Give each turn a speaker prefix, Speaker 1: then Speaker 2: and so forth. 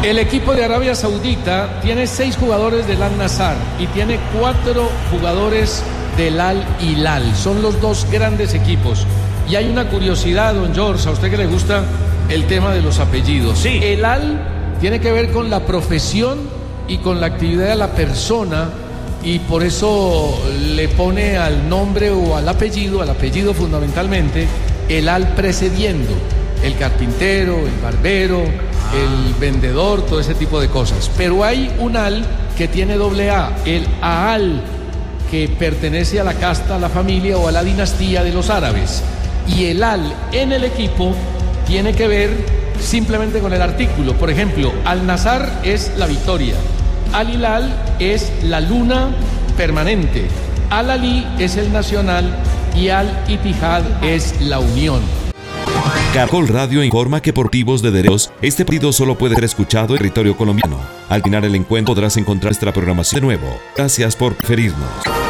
Speaker 1: El equipo de Arabia Saudita tiene 6 jugadores del Al-Nassr y tiene 4 jugadores del Al-Hilal. Son los 2 grandes equipos. Y hay una curiosidad, don George, a usted que le gusta el tema de los apellidos.
Speaker 2: Sí.
Speaker 1: El Al tiene que ver con la profesión y con la actividad de la persona, y por eso le pone al nombre o al apellido fundamentalmente, el Al precediendo. El carpintero, el barbero, el vendedor, todo ese tipo de cosas. Pero hay un Al que tiene doble A, el Aal, que pertenece a la casta, a la familia o a la dinastía de los árabes. Y el Al en el equipo tiene que ver simplemente con el artículo. Por ejemplo, Al-Nassr es la victoria, Al-Hilal es la luna permanente, Al-Ali es el nacional y Al-Ittihad es la unión.
Speaker 3: Caracol Radio informa que por motivos de derechos, este partido solo puede ser escuchado en territorio colombiano. Al final del encuentro podrás encontrar nuestra programación de nuevo. Gracias por preferirnos.